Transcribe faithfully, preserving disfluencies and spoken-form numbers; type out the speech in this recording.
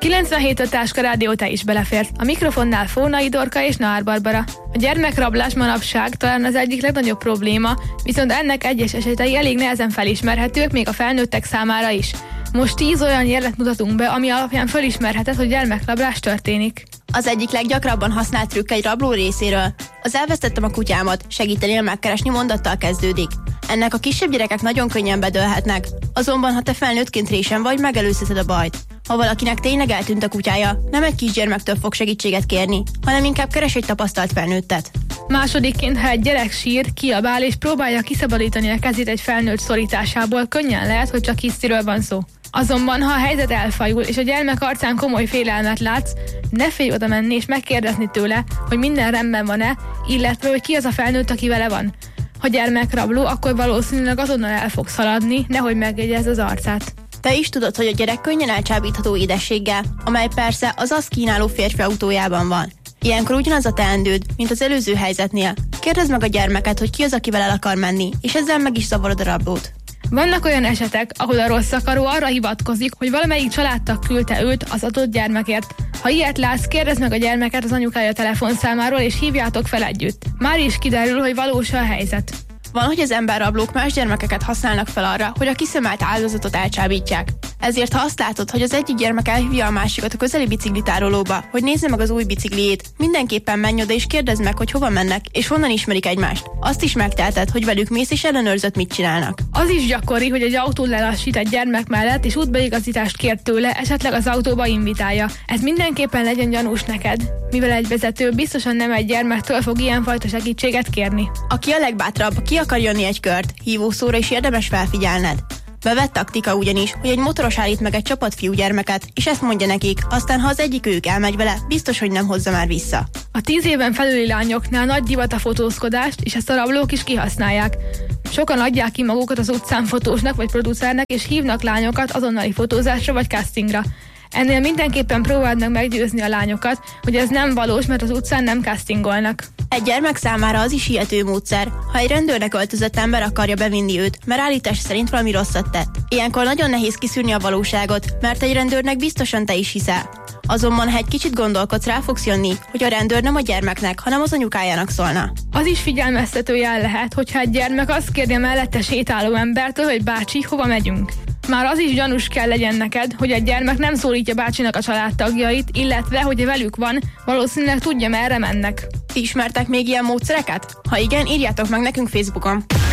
kilencvenhét öt Táska Rádió, te is belefért. A mikrofonnál Fónai Dorka és Nahár Barbara. A gyermekrablás manapság talán az egyik legnagyobb probléma, viszont ennek egyes esetei elég nehezen felismerhetők még a felnőttek számára is. Most tíz olyan jelet mutatunk be, ami alapján felismerheted, hogy gyermekrablás történik. Az egyik leggyakrabban használt trükk egy rabló részéről. Az elvesztettem a kutyámat, segítenél megkeresni mondattal kezdődik. Ennek a kisebb gyerekek nagyon könnyen bedőlhetnek, azonban ha te felnőttként résen vagy, megelőzheted a bajt. Ha valakinek tényleg eltűnt a kutyája, nem egy kisgyermektől fog segítséget kérni, hanem inkább keres egy tapasztalt felnőttet. Másodikként, ha egy gyerek sír, kiabál és próbálja kiszabadítani a kezét egy felnőtt szorításából, könnyen lehet, hogy csak hisztiről van szó. Azonban, ha a helyzet elfajul, és a gyermek arcán komoly félelmet látsz, ne félj oda menni és megkérdezni tőle, hogy minden rendben van-e, illetve, hogy ki az a felnőtt, aki vele van. Ha gyermekrabló, akkor valószínűleg azonnal el fog szaladni, nehogy megjegyezd az arcát. Te is tudod, hogy a gyerek könnyen elcsábítható édességgel, amely persze az azt kínáló férfi autójában van. Ilyenkor ugyanaz a teendőd, mint az előző helyzetnél. Kérdezd meg a gyermeket, hogy ki az, akivel el akar menni, és ezzel meg is zavarod a rablót. Vannak olyan esetek, ahol a rossz akaró arra hivatkozik, hogy valamelyik családtag küldte őt az adott gyermekért. Ha ilyet látsz, kérdezd meg a gyermeket az anyukája telefonszámáról, és hívjátok fel együtt. Már is kiderül, hogy valós a helyzet. Van, hogy az emberrablók más gyermekeket használnak fel arra, hogy a kiszemelt áldozatot elcsábítják. Ezért, ha azt látod, hogy az egyik gyermek elhívja a másikat a közeli biciklitárolóba, hogy nézze meg az új bicikliét, mindenképpen menj oda és kérdezd meg, hogy hova mennek, és honnan ismerik egymást. Azt is megteheted, hogy velük mész és ellenőrzött, mit csinálnak. Az is gyakori, hogy egy autó lelassít egy gyermek mellett, és útbeigazítást kér tőle, esetleg az autóba invitálja. Ez mindenképpen legyen gyanús neked, mivel egy vezető biztosan nem egy gyermektől fog ilyenfajta segítséget kérni. Aki a legbátrabb, ki akar jönni egy kört, hívószóra is érdemes felfigyelned. Bevett taktika ugyanis, hogy egy motoros állít meg egy csapat fiúgyermeket, és ezt mondja nekik, aztán ha az egyik ők elmegy vele, biztos, hogy nem hozza már vissza. A tíz éven felüli lányoknál nagy divat a fotózkodást, és ezt a rablók is kihasználják. Sokan adják ki magukat az utcán fotósnak vagy producernek, és hívnak lányokat azonnali fotózásra vagy castingra. Ennél mindenképpen próbáld meg meggyőzni a lányokat, hogy ez nem valós, mert az utcán nem castingolnak. Egy gyermek számára az is hihető módszer, ha egy rendőrnek öltözött ember akarja bevinni őt, mert állítás szerint valami rosszat tett. Ilyenkor nagyon nehéz kiszűrni a valóságot, mert egy rendőrnek biztosan te is hiszel. Azonban, ha egy kicsit gondolkodsz, rá fogsz jönni, hogy a rendőr nem a gyermeknek, hanem az anyukájának szólna. Az is figyelmeztető jel lehet, hogyha egy gyermek azt kérje mellette sétáló embertől, hogy bácsi, hova megyünk. Már az is gyanús kell legyen neked, hogy egy gyermek nem szólítja bácsinak a családtagjait, illetve, hogy velük van, valószínűleg tudja, merre mennek. Ti ismertek még ilyen módszereket? Ha igen, írjátok meg nekünk Facebookon.